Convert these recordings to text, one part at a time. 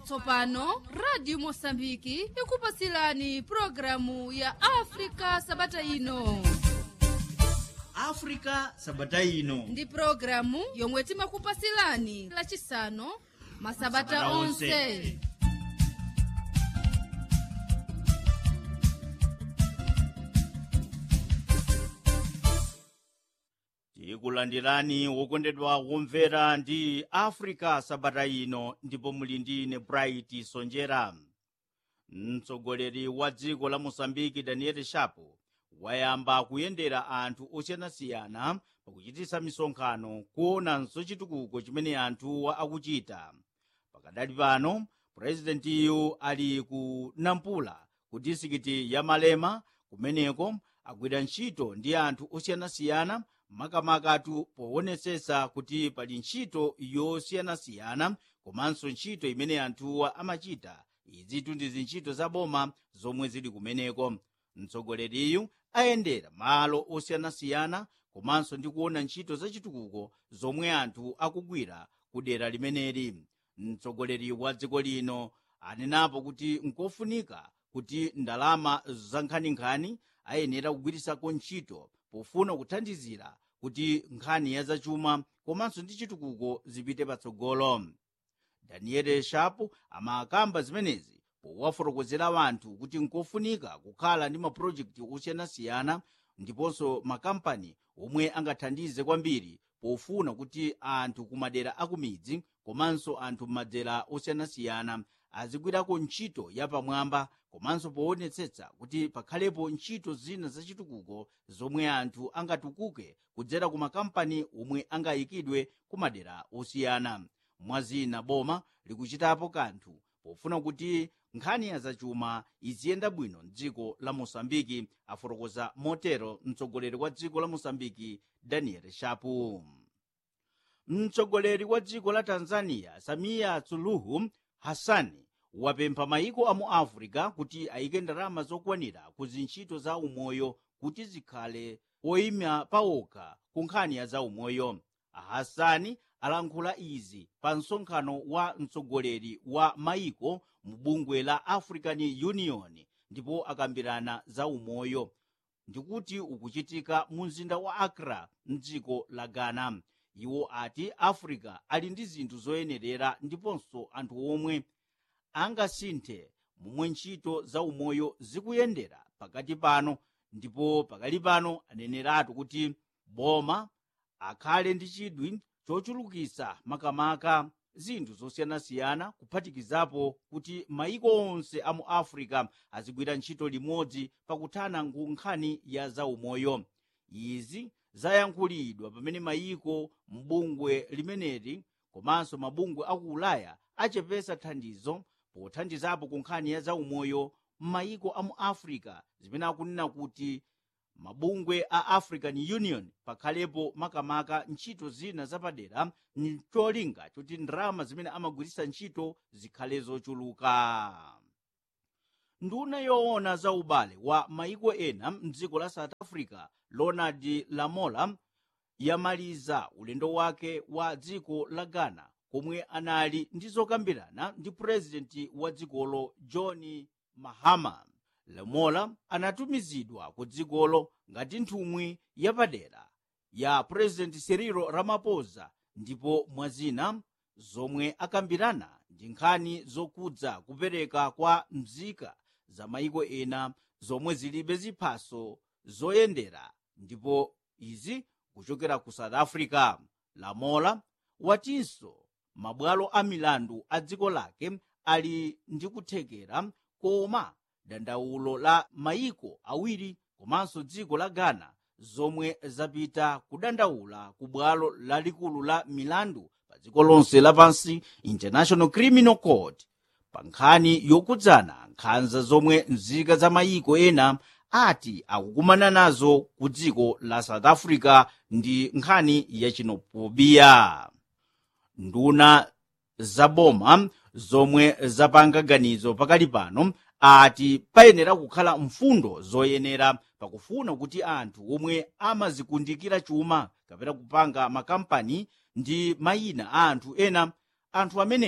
Tsopano Radio Mosambiki ikupasilani programu ya Afrika Sabata ino. Afrika Sabata ino Ndi programu yomwe timakupasilani lachisanu masabata onse. Tikulandirani wokondedwa kumvera ndi Afrika Sabata ino, ndipo muli ndine Bright Sonjera. Mtsogoleri wa dziko la Mosambiki Daniel Chapo wayamba kuyendera anthu osiyanasiyana pakuchititsa misonkhano kuonanso chitukuko chimene anthu akuchita. Pakadali pano purezidentiyu ali ku Nampula ku disikiti ya Malema, kumeneko agwira ntchito ndi anthu osiyanasiyana makamakatu poonetsetsa kuti pali ntchito yosiyanasiyana komanso ntchito imene anthuwa amachita. Izitu ndi zintchito za boma zomwe zili kumeneko. Mtsogoleriyu ayendera malo osiyanasiyana komanso ndi kuona ntchito zachitukuko zomwe anthu akugwira ku dera limeneli. Mtsogoleri wa dziko lino anenapo kuti nkofunika kuti ndalama za nkhaninkhani ayenera kugwiritsako ntchito pofuna kuthandizira kuti nkhani ya zachuma komanso ndi chitukuko zipite patsogolo. Daniel Chapo amakamba zimenezi powafotokozera wanthu kuti nkofunika kukhala ndi mapulojekiti osiyanasiyana ndiponso makampani omwe angathandize kwambiri pofuna kuti anthu kumadera akumidzi komanso anthu madera osiyanasiyana azigwirako ntchito yapamwamba, komanso poonetsetsa kuti pakhalepo ntchito zina zachitukuko zomwe anthu angatukuke kudzera ku makampani omwe angayikidwe ku madera osiyana. Mwazina boma likuchitapo kanthu pofuna kuti nkhani ya zachuma iziyenda bwino m'dziko la Mosambiki, afotokoza motero mtsogoleri wa dziko la Mosambiki Daniel Chapo. Mtsogoleri wa dziko la Tanzania Samia Suluhu Hassan wapempha mayiko a mu Africa kuti ayike ndalama zokwanira ku zintchito za umoyo kuti zikhale oyima pawokha ku nkhani ya za umoyo. Hassan alankhula izi pa msonkhano wa mtsogoleri wa mayiko mu bungwe la African Union ndipo akambirana za umoyo ndikuti ukuchitika mu mzinda wa Accra m'dziko la Ghana. Iwo ati Africa ali ndi zinthu zoyenerera ndiponso anthu omwe angasinthe momwe ntchito za umoyo zikuyendera pakati pano, ndipo pakali pano aneneratu kuti boma akhale ndi chidwi chochulukitsa makamaka zinthu zosiyanasiyana kuphatikizapo kuti mayiko onse a mu Africa azigwira ntchito limodzi pakuthana nkhani ya za umoyo. Izi zayankhulidwa pamene mayiko mbungwe limeneli komanso mabungwe aku Ulaya achepesa thandizo pothandizapo ku nkhani ya za umoyo m'mayiko a mu Africa, zimene akunena kuti mabungwe a African Union pakhalepo makamaka ntchito zina zapadera ncholinga choti ndalama zimene amagwiritsa ntchito zikhale zochuluka. Nduna yoona za ubale wa mayiko ena m'dziko la South Africa Ronald Lamola yamaliza ulendo wake wa dziko la Ghana komwe anali ndi zokambirana ndi purezidenti wa dzikolo John Mahama. Lamola anatumizidwa ku dzikolo ngati nthumwi yapadera ya purezidenti Cyril Ramaphosa, ndipo mwazina zomwe akambirana ndi nkhani zokudza kupereka kwa nzika za mayiko ena zomwe zilibe ziphaso zoyendera, ndipo izi kuchokera ku South Africa. Lamola watinso mabwalo a milandu a dziko lake ali ndi kuthekera, koma dandaulo la mayiko awiri komanso dziko la Ghana zomwe zapita kudandaula ku bwalo lalikulu la milandu pa dziko lonse lapansi International Criminal Court pa nkhani yokudzana nkhanza zomwe nzika za mayiko ena ati akukumana nazo ku dziko la South Africa ndi nkhani ya xenophobia. Nduna zaboma zomwe zapanga ganizo pakali pano ati payenera kukhala mfundo zoyenera pakufuna kuti anthu omwe amazikundikira chuma kapena kupanga makampani ndi mayina a anthu ena, anthu amenewa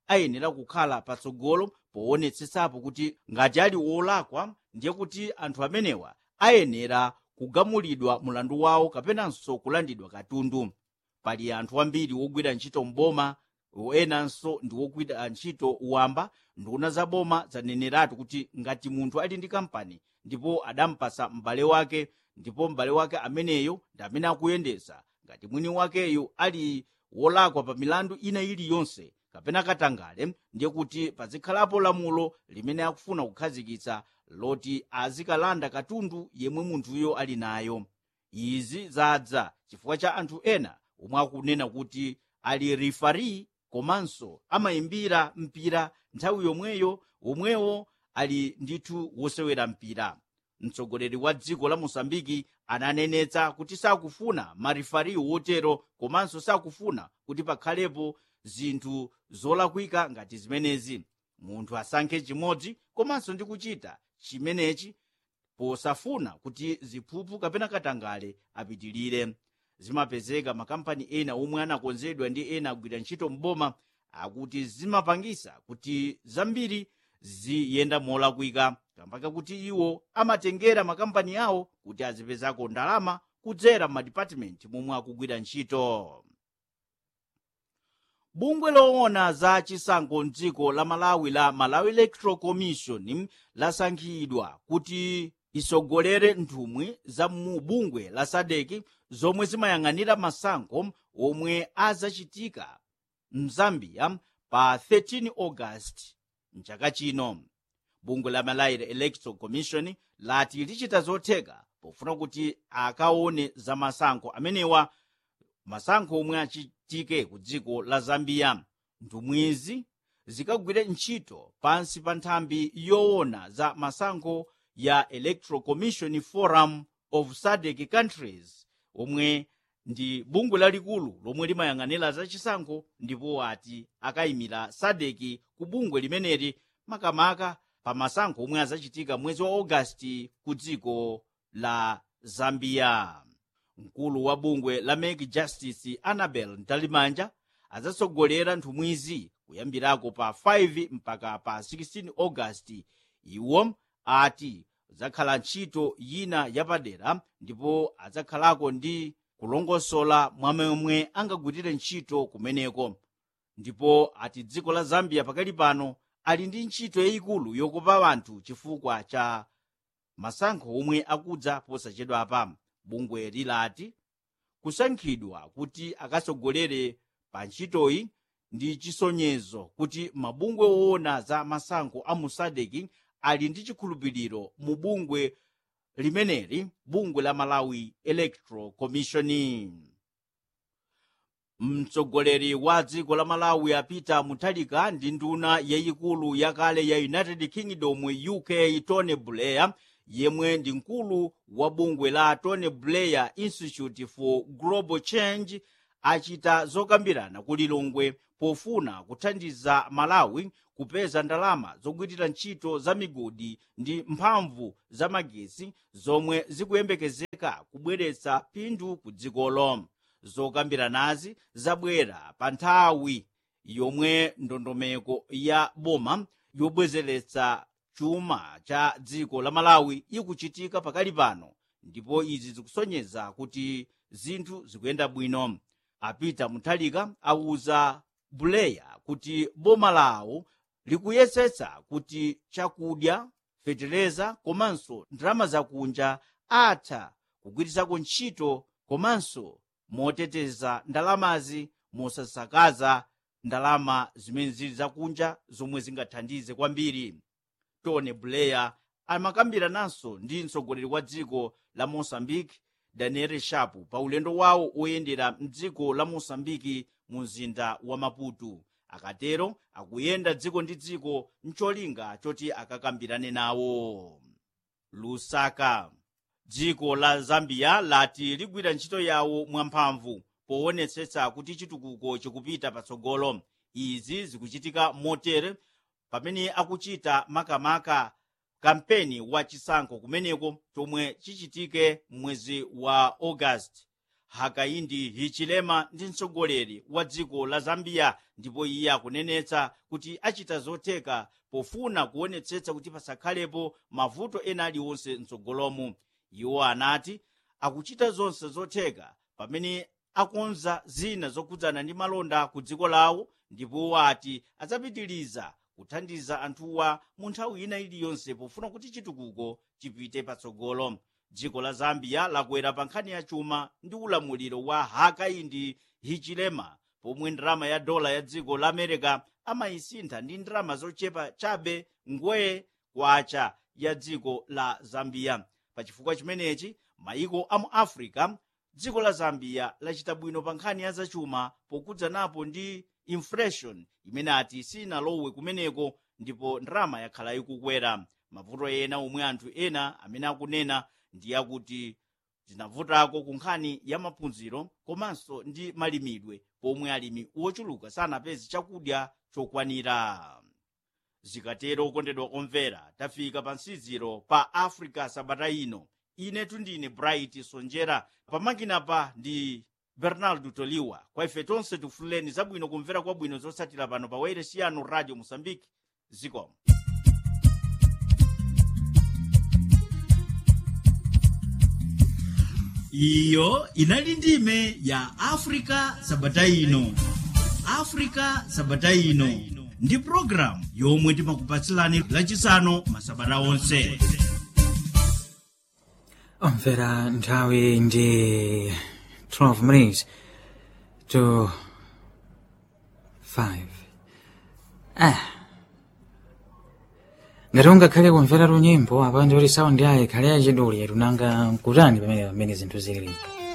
ayenera kukhala patsogolo poonetsetsapo kuti ngati ali wolakwa ndiye kuti anthu amenewa ayenera kugamulidwa mulandu wawo kapenanso kulandidwa katundu. Pali anthu ambiri wogwira ntchito mboma, enanso ndi wogwira ntchito wamba. Nduna za boma zaneneratu kuti ngati munthu ali ndi kampani ndipo adampasa m'bale wake, ndipo m'bale wake ameneyo ndi amene akuyendetsa, ngati mwini wakeyo ali wolakwa pa milandu ina iliyonse kapena katangale, ndiye kuti pazikhalapo lamulo limene akufuna kukhazikitsa loti azikalanda katundu yemwe munthuyo ali nayo. Izi zadza chifukwa cha anthu ena omwe akunena kuti ali referee komanso amayimbira mpira nthawi yomweyo omwewo ali ndithu wosewera mpira. Mtsogoleri wa dziko la Mosambiki ananenetsa kuti sakufuna marifari wotero komanso sakufuna kuti pakhalepo zinthu zolakwika ngati zimenezi. Munthu asankhe chimodzi komanso ndi kuchita chimenechi posafuna kuti ziphuphu kapena katangale apitilire. Zimapezeka makampani ena omwe anakonzedwa ndi ena agwira ntchito mboma akuti zimapangisa kuti zambiri ziyenda molakwika, mpaka kuti iwo amatengera makampani awo kuti azipezako ndalama kudzera m'madipatimenti momwe akugwira ntchito. Bungwe loona za chisankho m'dziko la Malawi la Malawi Electoral Commission lasankhidwa kuti isogolere nthumwi za mu bungwe la SADC zomwe zimayang'anira masankho omwe azachitika m'Zambia pa 13 August mchaka chino. Bungwe la Malawi Electoral Commission lati lichita zotheka pofuna kuti akaone za masankho amenewa, masankho omwe achitike ku dziko la Zambia. Nthumwizi zikagwire ntchito pansi pa nthambi yoona za masankho ya Electoral Commission Forum of SADC Countries, omwe ndi bungwe lalikulu lomwe limayang'anira za chisankho, ndipo ati akayimira SADC ku bungwe limeneli makamaka pa masankho omwe azachitika mwezi wa Augasti ku dziko la Zambia. Mkulu wa bungwe la Make Justice Annabel Ntalimanja azatsogolera nthumwizi kuyambirako pa 5 mpaka pa 16 August. Iwo ati zakhala ntchito yina yapadera ndipo adzakhalako ndi kulongosola mwamemwe angagwirire ntchito kumeneko. Ndipo ati dziko la Zambia pakali pano ali ndi ntchito yayikulu yokopa anthu chifukwa cha masankho omwe akudza posachedwa apa. Bungwe lilati kusankhidwa kuti akatsogolere pa ntchitoyi ndi chisonyezo kuti mabungwe woona za masankho a mu SADC ali ndi chikhulupiriro mu bungwe limeneli, bungwe la Malawi Electoral Commission. Mtsogoleri wa dziko la Malawi apita Mutharika ndi nduna yayikulu yakale ya United Kingdom UK Tony Blair, yemwe ndi mkulu wa bungwe la Tony Blair Institute for Global Change, achita zokambirana ku Lilongwe pofuna kuthandiza Malawi kupeza ndalama zogwirira ntchito za migodi ndi mphamvu za magesi zomwe zikuyembekezeka kubweretsa phindu ku dzikolo. Zokambiranazi zabwera pa nthawi yomwe ndondomeko ya boma yobwezeretsa chuma cha dziko la Malawi ikuchitika pakali pano, ndipo izi zikusonyeza kuti zinthu zikuyenda bwino. Apita Mutharika auza Blair kuti boma lawo likuyesetsa kuti chakudya, fetereza komanso ndalama zakunja atha kugwirizako ntchito, komanso moteteza ndalamazi mosasakaza ndalama zimene zili zakunja zomwe zingathandize kwambiri. Tony Blair amakambirananso ndi mtsogoleri wa dziko la Mozambique Daniel Shapo pa ulendo wawo oyendera mdziko la Mozambique mu mzinda wa Maputo. Akatero akuyenda dziko ndi dziko ncholinga choti akakambirane nawo. Lusaka, dziko la Zambia lati ligwira ntchito yawo mwamphamvu poonetsetsa kuti chitukuko chikupita patsogolo. Izi zikuchitika motere pamene akuchita makamaka kampeni wa chisankho kumeneko chomwe chichitike mwezi wa August. hakainde hichilema ndi mtsogoleri wa dziko la zambia, ndipo iye akunenetsa kuti achita zotheka pofuna kuonetsetsa kuti pasakhalepo mavuto ena aliwonse mtsogolomu. Iwo anati akuchita zonse zotheka pamene akonza zina zokhudzana ndi malonda ku dziko lawo, ndipo ati adzapitiriza kuthandiza anthuwa mu nthawi ina iliyonse pofuna kuti chitukuko chipite patsogolo. Dziko la zambia lakwera pa nkhani ya chuma ndi ulamuliro wa hakainde hichilema, pomwe ndalama ya dola ya dziko la america amayisintha ndi ndalama zochepa chabe ngwee kwacha ya dziko la zambia. Pachifukwa chimenechi maiko amu africa, dziko la zambia lachita bwino pa nkhani ya zachuma pokhudzanapo ndi inflation imene ati sinalowe kumeneko, ndipo ndalama yakhala ikukwera. Mavuto ena omwe anthu ena amene akunena ndi akuti zinavutako ku nkhani ya maphunziro komanso ndi malimidwe, pomwe alimi ochuluka sanapeze chakudya chokwanira. Zikatero okondedwa omvera, tafika pa nsiziro pa Africa sabata ino. Inetu ndine Bright Sonjera, pamakinapa ndi Bernardo Toliwa. Kwa ife tonse tifuleni zabwino kumvera kwa bwino zotsatira pano pa wailesi yanu Radio Mozambique. Zikomo. Iyo inali ndime ya Africa sabata ino. Africa sabata ino ndi program yomwe timakupatsilani lachisanu masabata onse. Omvera nthawi ndi 12 minutes to 5. Ngati ungakhale kumvera lunyimbo apa ndi kuti saundi yaye khale yachidule tunanga nkutani pamene zinthu zili.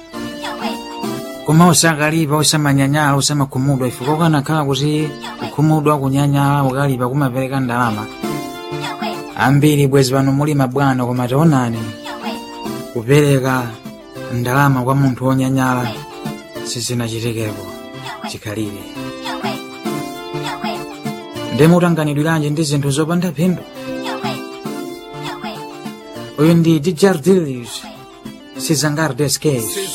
Koma usakalipa usamanyanyala usamakhumudwa ifo kanakhala kuti kukhumudwa kunyanyala ukalipa kumapereka ndalama. Ambiri bwezi pano muli mabwana koma taonani kupereka ndalama kwa munthu wonyanyala sizinachitekepo chikhalire. Ndemutanganidwiranji ndi zinthu zopanda phindu. Uyu ndi Djardilius Sizangardes Case.